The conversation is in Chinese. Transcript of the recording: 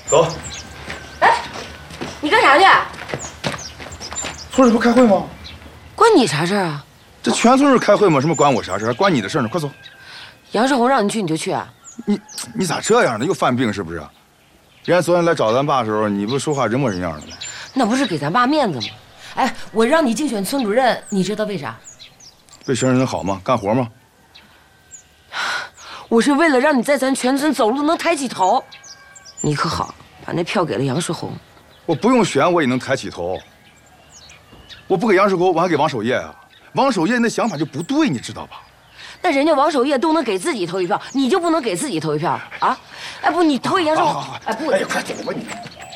走。 哎，你干啥去？ 村里不开会吗？ 关你啥事儿啊？ 这全村人开会吗？什么关我啥事？还关你的事呢？快走。 杨世红让你去你就去啊？ 你咋这样呢？又犯病是不是？人家昨天来找咱爸的时候，你不说话人模人样的吗？ 那不是给咱爸面子吗？哎，我让你竞选村主任，你知道为啥？ 为全人好吗？干活吗？ 我是为了让你在咱全村走路能抬起头。你可好，把那票给了杨世红。 我不用选，我也能抬起头。我不给杨世红，我还给王守业啊。王守业那想法就不对，你知道吧？ 那人家王守业都能给自己投一票，你就不能给自己投一票啊？哎不，你投给杨世红。哎不， 哎呀，快走吧你。